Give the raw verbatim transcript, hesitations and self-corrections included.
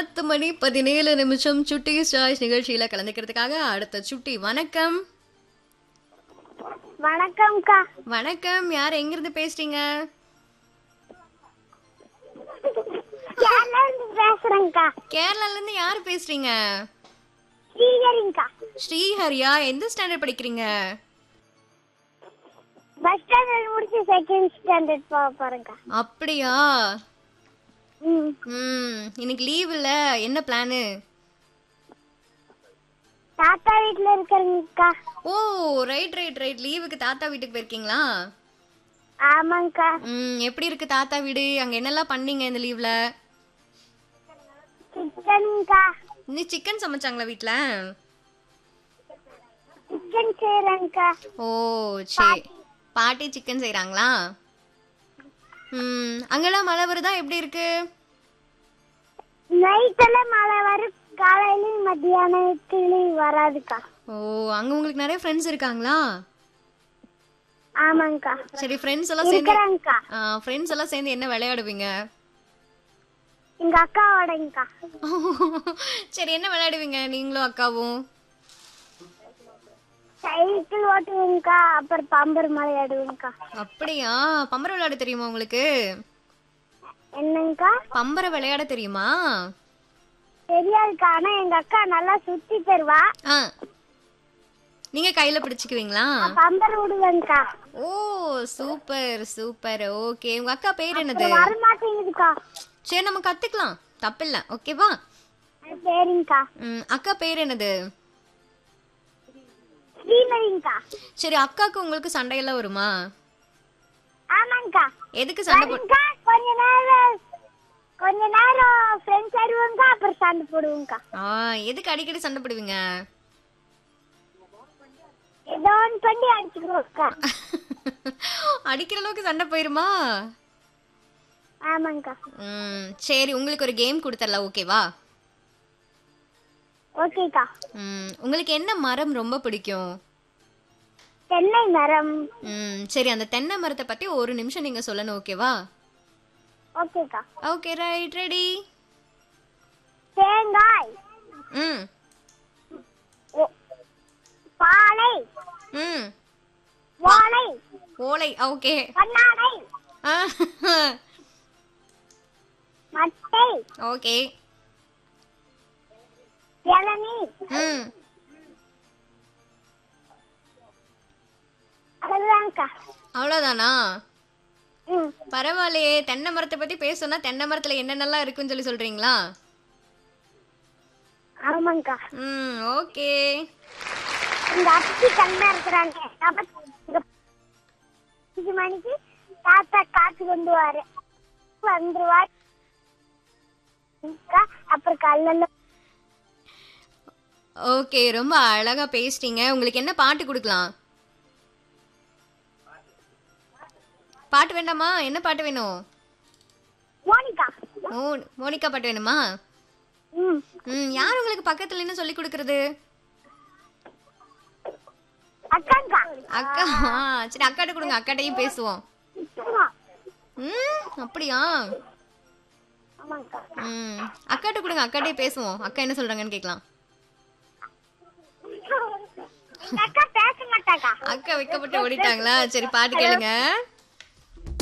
பத்து மணி பதினேழு நிமிஷம் சுட்டி சாய்ஸ் நிகழ்ச்சியில கலந்துக்கிறதுக்காக அடுத்த சுட்டி. வணக்கம். வணக்கம்க்கா. வணக்கம். யார் எங்கிருந்து பேசுறீங்க? கேரளால இருந்து பேசுறேன்க்கா. கேரளால இருந்து யார் பேசுறீங்க? ஸ்ரீஹரிங்கா. ஸ்ரீஹரியா? எந்த ஸ்டாண்டர்ட் படிக்கிறீங்க? ஃபர்ஸ்ட் ஸ்டாண்டர்ட் முடிச்சு செகண்ட் ஸ்டாண்டர்ட் போக போறேன்க்கா. அப்படியா? ம். ம் இன்னைக்கு லீவ் இல்ல, என்ன பிளானு? தாத்தா வீட்ல இருக்கேன்க்கா. ஓ ரைட் ரைட் ரைட் லீவுக்கு தாத்தா வீட்டுக்கு போயிருக்கீங்களா? ஆமாங்கக்கா. ம் எப்படி இருக்கு தாத்தா வீடு? அங்க என்னெல்லாம் பண்ணீங்க இந்த லீவ்ல? சிக்கன்க்கா. நீ சிக்கன் சமைச்சாங்களா வீட்ல? சிக்கன் செய்றேன்க்கா. ஓ சரி. பாட்டி சிக்கன் செய்றாங்களா? ம் அங்கெல்லாம் மழை வருதா? எப்படி இருக்கு? நைட்ல மழை வரும், காலையிலயும் மத்தியானத்துலயும் வராதுக்கா. ஓ அங்க உங்களுக்கு நிறைய ஃப்ரெண்ட்ஸ் இருக்காங்களா? ஆமாங்கக்கா. சரி ஃப்ரெண்ட்ஸ் எல்லாம் சேர்ந்து இருக்கிறேன்க்கா. ஃப்ரெண்ட்ஸ் எல்லாம் சேர்ந்து என்ன விளையாடுவீங்க? எங்க அக்காவோடங்கக்கா. சரி என்ன விளையாடுவீங்க நீங்களும் அக்காவும்? சைக்கிள் ஓட்டுவேன்க்கா, அப்புறம் பம்பர் விளையாடுவேன்க்கா. அப்படியா? பம்பரம் விளையாட தெரியுமா உங்களுக்கு? என்னங்கக்கா? பம்பரம் விளையாட தெரியுமா? தெரியாதுக்கா, ஆனா எங்க அக்கா நல்லா சுத்தி தருவா. ஆ நீங்க கையில பிடிச்சுக்குவீங்களா? பம்பர் விடுவேன்க்கா. ஓ சூப்பர் சூப்பர். ஓகே உங்க அக்கா பேர் என்னது? வர மாட்டேங்குதுக்கா. சரி நம்ம கத்துக்கலாம், தப்பில்ல. ஓகேவா? சரிங்கக்கா. ம் அக்கா பேர் என்னது? ஸ்ரீமதிங்கக்கா. சரி அக்காக்கு உங்களுக்கு சண்டையெல்லாம் வருமா? ஆமாங்கக்கா. எதுக்கு சண்டை போ வருங்கக்கா, கொஞ்ச நேரம் கொஞ்ச நேரம் ஃப்ரெண்ட்ஸ் ஆடுவோங்கக்கா, அப்புறம் சண்டை போடுவோங்கக்கா. ஆ எதுக்கு அடிக்கடி சண்டை போடுவீங்க? ஏதோ ஒன்று பண்ணி அடிச்சுக்குவோம்க்கா. அடிக்கிற அளவுக்கு சண்டை போயிருமா? ஆமாங்கக்கா. ம் சரி உங்களுக்கு ஒரு கேம் கொடுத்துடலாம், ஓகேவா? ஓகேக்கா. ம் உங்களுக்கு என்ன மரம் ரொம்ப பிடிக்கும்? தென்னை மரம். ம் சரி அந்த தென்னை மரத்தை பத்தி ஒரு நிமிஷம் நீங்க சொல்லணும், ஓகேவா? ஓகேக்கா. Okay right ready. தேங்காய். ம் ஓ- பாலை. ம் ஓலை. ஓலை. ஓகே. கண்ணாடை. மட்டை. ஓகே. இளநீ. ம் அதுதான்க்கா. அவ்வளோதானா? ம். பரவாயில்லையே. தென்னை மரத்தை பத்தி பேசணும்னா தென்னை மரத்துல என்னென்னலாம் இருக்குன்னு சொல்லி சொல்றீங்களா? ஆமாங்கக்கா. ம் ஓகே. இந்த அத்தி கண்ணா இருக்கிறாங்க. அப்ப இங்க அஞ்சு மணிக்கு தாத்தா காத்து கொண்டு வாரு வந்துருவார். அப்புறம் கல்லல்ல. ஓகே ரொம்ப அழகா பேசிட்டீங்க. உங்களுக்கு என்ன பாட்டு கொடுக்கலாம்? பாட்டு வேண்டாமா? என்ன பாட்டு வேணும்? மோனிகா. மோ மோனிகா பாட்டு வேணுமா? ம். ம் யார் உங்களுக்கு பக்கத்துல என்ன சொல்லி கொடுக்கறது? அக்காங்கா. அக்கா. சரி அக்காட்ட கொடுங்க, அக்காட்டையும் பேசுவோம். ம் அப்படியா? ஆமாங்கக்கா. ம் அக்காட்ட கொடுங்க, அக்காட்டையும் பேசுவோம். அக்கா என்ன சொல்றாங்கன்னு கேட்கலாம். எங்க அக்கா பேச மாட்டாக்கா. அக்கா வைக்கப்பட்டு ஓடிட்டாங்களா? சரி பாட்டு கேளுங்க.